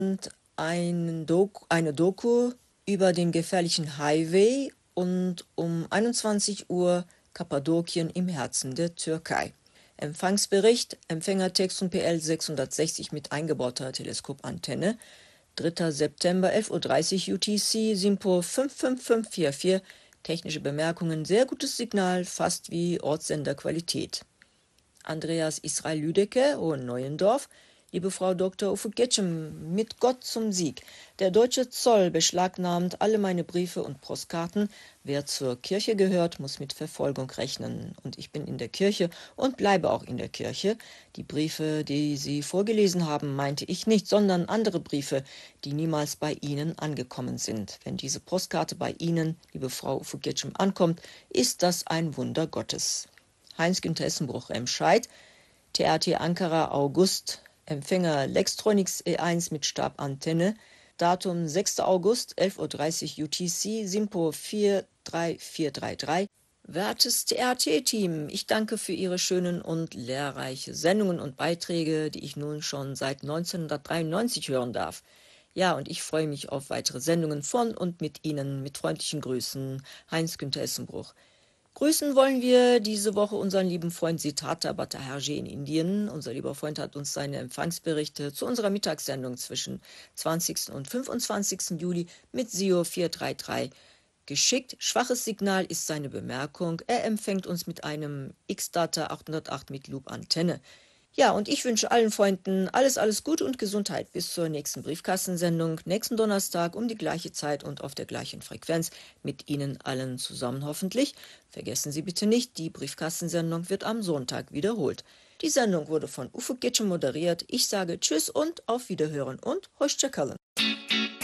und eine Doku über den gefährlichen Highway und um 21 Uhr Kappadokien im Herzen der Türkei. Empfangsbericht, Empfängertext und PL 660 mit eingebauter Teleskopantenne. 3. September 11:30 Uhr UTC, SINPO 55544. Technische Bemerkungen, sehr gutes Signal, fast wie Ortssenderqualität. Andreas Israel Lüdecke, Hohenneuendorf. Liebe Frau Dr. Uffe Getschem, mit Gott zum Sieg. Der deutsche Zoll beschlagnahmt alle meine Briefe und Postkarten. Wer zur Kirche gehört, muss mit Verfolgung rechnen. Und ich bin in der Kirche und bleibe auch in der Kirche. Die Briefe, die Sie vorgelesen haben, meinte ich nicht, sondern andere Briefe, die niemals bei Ihnen angekommen sind. Wenn diese Postkarte bei Ihnen, liebe Frau Uffe Getschem, ankommt, ist das ein Wunder Gottes. Heinz-Günther Essenbruch, Remscheid, TRT Ankara, August, Empfänger Lextronics E1 mit Stabantenne, Datum 6. August, 11:30 Uhr UTC, SINPO 43433. Wertes TRT-Team, ich danke für Ihre schönen und lehrreiche Sendungen und Beiträge, die ich nun schon seit 1993 hören darf. Ja, und ich freue mich auf weitere Sendungen von und mit Ihnen. Mit freundlichen Grüßen, Heinz-Günther Essenbruch. Grüßen wollen wir diese Woche unseren lieben Freund Siddhartha Bhattacharjee in Indien. Unser lieber Freund hat uns seine Empfangsberichte zu unserer Mittagssendung zwischen 20. und 25. Juli mit SIO 433 geschickt. Schwaches Signal ist seine Bemerkung. Er empfängt uns mit einem X-Data 808 mit Loop-Antenne. Ja, und ich wünsche allen Freunden alles Gute und Gesundheit bis zur nächsten Briefkastensendung, nächsten Donnerstag um die gleiche Zeit und auf der gleichen Frequenz, mit Ihnen allen zusammen hoffentlich. Vergessen Sie bitte nicht, die Briefkastensendung wird am Sonntag wiederholt. Die Sendung wurde von Uffe Gitschen moderiert. Ich sage Tschüss und auf Wiederhören und Hoşça kalın.